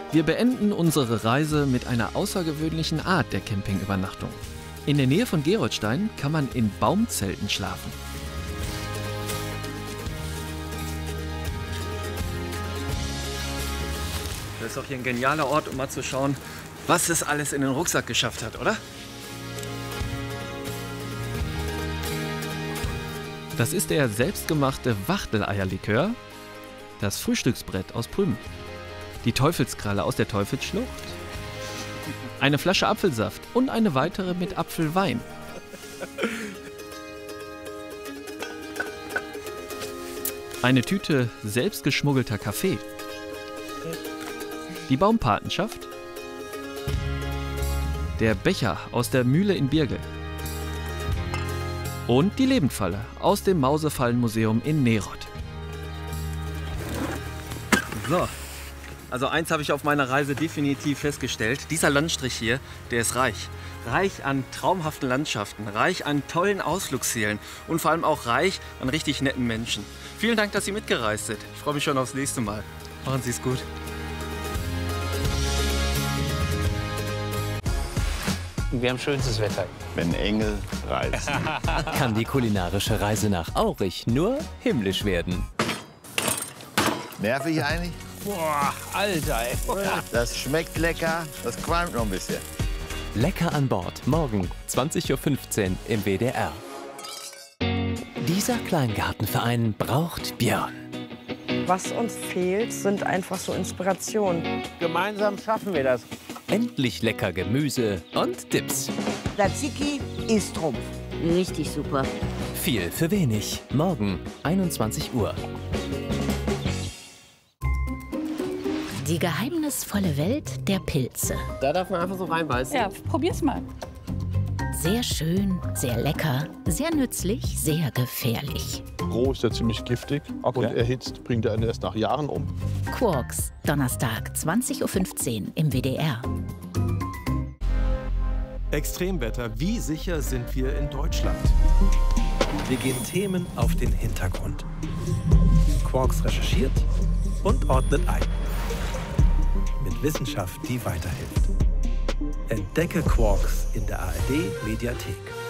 Wir beenden unsere Reise mit einer außergewöhnlichen Art der Campingübernachtung. In der Nähe von Gerolstein kann man in Baumzelten schlafen. Das ist doch hier ein genialer Ort, um mal zu schauen, was es alles in den Rucksack geschafft hat, oder? Das ist der selbstgemachte Wachteleierlikör, das Frühstücksbrett aus Prüm, die Teufelskralle aus der Teufelsschlucht, eine Flasche Apfelsaft und eine weitere mit Apfelwein. Eine Tüte selbstgeschmuggelter Kaffee, die Baumpatenschaft, der Becher aus der Mühle in Birgel und die Lebendfalle aus dem Mausefallenmuseum in Nerod. So, also eins habe ich auf meiner Reise definitiv festgestellt. Dieser Landstrich hier, der ist reich. Reich an traumhaften Landschaften, reich an tollen Ausflugszielen und vor allem auch reich an richtig netten Menschen. Vielen Dank, dass Sie mitgereist sind. Ich freue mich schon aufs nächste Mal. Machen Sie es gut. Wir haben schönstes Wetter. Wenn Engel reisen. Kann die kulinarische Reise nach Aurich nur himmlisch werden. Nervig eigentlich? Boah, Alter, ey. Das schmeckt lecker, das qualmt noch ein bisschen. Lecker an Bord, morgen 20:15 Uhr im WDR. Dieser Kleingartenverein braucht Björn. Was uns fehlt, sind einfach so Inspirationen. Gemeinsam schaffen wir das. Endlich lecker Gemüse und Dips. Tzatziki ist Trumpf. Richtig super. Viel für wenig. Morgen 21 Uhr. Die geheimnisvolle Welt der Pilze. Da darf man einfach so reinbeißen. Ja, probier's mal. Sehr schön, sehr lecker, sehr nützlich, sehr gefährlich. Roh ist er ziemlich giftig und erhitzt bringt er einen erst nach Jahren um. Quarks, Donnerstag, 20:15 Uhr im WDR. Extremwetter, wie sicher sind wir in Deutschland? Wir gehen Themen auf den Hintergrund. Quarks recherchiert und ordnet ein. Mit Wissenschaft, die weiterhilft. Entdecke Quarks in der ARD Mediathek.